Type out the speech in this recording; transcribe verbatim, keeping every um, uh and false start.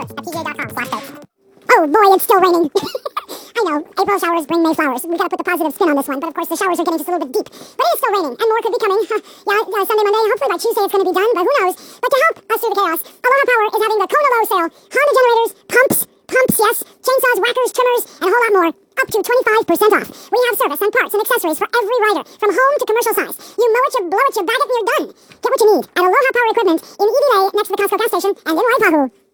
at p g a dot com slash boats. Oh boy, it's still raining. I know, April showers bring May flowers. We gotta put the positive spin on this one, but of course the showers are getting just a little bit deep. But it is still raining, and more could be coming. yeah, uh, Sunday, Monday, hopefully by Tuesday it's gonna be done, but who knows. But to help us through the chaos, Aloha Power is having the Kona Low sale. Honda generators, pumps, pumps, yes, chainsaws, whackers, trimmers, and a whole lot more. Up to twenty-five percent off. We have service and parts and accessories for every rider, from home to commercial size. You mow it, you blow it, you bag it, and you're done. Get what you need at Aloha Power Equipment in Edie Bay, next to the Costco gas station, and in Waipahu.